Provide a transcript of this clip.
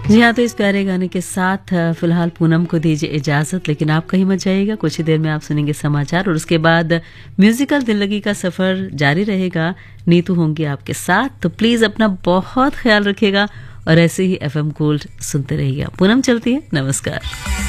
जी हाँ, तो इस प्यारे गाने के साथ फिलहाल पूनम को दीजिए इजाजत, लेकिन आप कहीं मत जाइएगा। कुछ ही देर में आप सुनेंगे समाचार और उसके बाद म्यूजिकल दिल्लगी का सफर जारी रहेगा। नीतू होंगी आपके साथ, तो प्लीज अपना बहुत ख्याल रखिएगा और ऐसे ही FM गोल्ड सुनते रहिएगा। पूनम चलती है, नमस्कार।